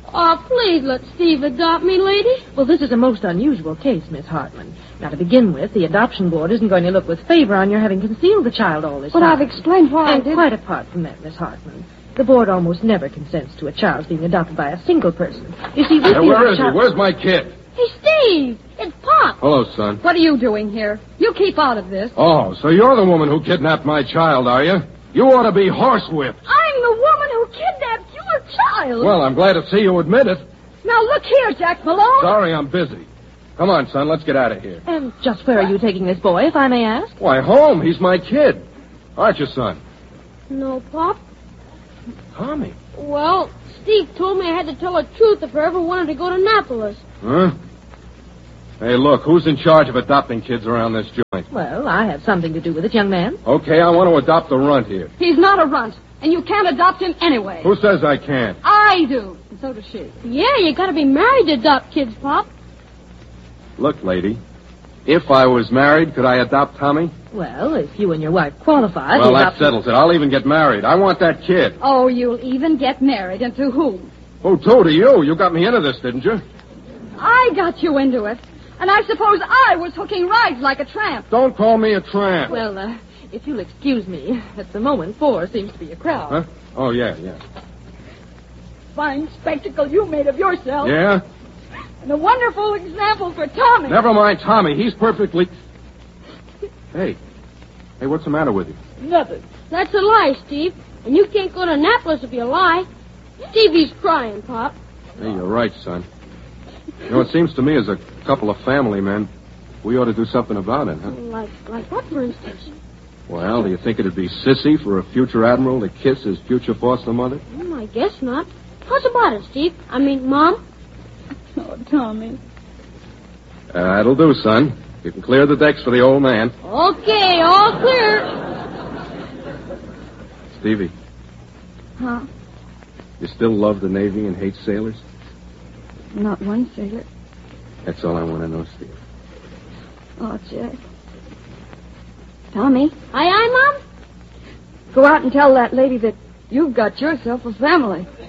Oh, please let Steve adopt me, lady. Well, this is a most unusual case, Miss Hartman. Now, to begin with, the adoption board isn't going to look with favor on your having concealed the child all this time. But I've explained why And quite apart from that, Miss Hartman, the board almost never consents to a child being adopted by a single person. You see, we feel where the is he? child... Where's my kid? Hey, Steve, it's Pop. Hello, son. What are you doing here? You keep out of this. Oh, so you're the woman who kidnapped my child, are you? You ought to be horsewhipped. I'm the woman who kidnapped your child. Well, I'm glad to see you admit it. Now, look here, Jack Malone. Sorry, I'm busy. Come on, son, let's get out of here. And just where are you taking this boy, if I may ask? Why, home. He's my kid. Aren't you, son? No, Pop. Tommy. Well, Steve told me I had to tell the truth if I ever wanted to go to Annapolis. Huh? Hey, look, who's in charge of adopting kids around this joint? Well, I have something to do with it, young man. Okay, I want to adopt the runt here. He's not a runt, and you can't adopt him anyway. Who says I can't? I do, and so does she. Yeah, you gotta be married to adopt kids, Pop. Look, lady, if I was married, could I adopt Tommy? Well, if you and your wife qualify... Well, the that adoption- settles it. I'll even get married. I want that kid. Oh, you'll even get married, and to whom? Who to? To you? You got me into this, didn't you? I got you into it, and I suppose I was hooking rides like a tramp. Don't call me a tramp. Well, if you'll excuse me, at the moment, 4 seems to be a crowd. Huh? Oh, yeah. Fine spectacle you made of yourself. Yeah? And a wonderful example for Tommy. Never mind Tommy. He's perfectly... Hey, what's the matter with you? Nothing. That's a lie, Steve. And you can't go to Annapolis if you lie. Stevie's crying, Pop. Hey, you're right, son. You know, it seems to me as a couple of family men, we ought to do something about it, huh? Like what, for instance? Well, do you think it'd be sissy for a future admiral to kiss his future foster mother? I guess not. How's about it, Steve? I mean, Mom? Oh, Tommy. That'll do, son. You can clear the decks for the old man. Okay, all clear. Stevie. Huh? You still love the Navy and hate sailors? Not one sailor. That's all I want to know, Steve. Oh, Jack. Tommy. Aye, Mom? Go out and tell that lady that you've got yourself a family.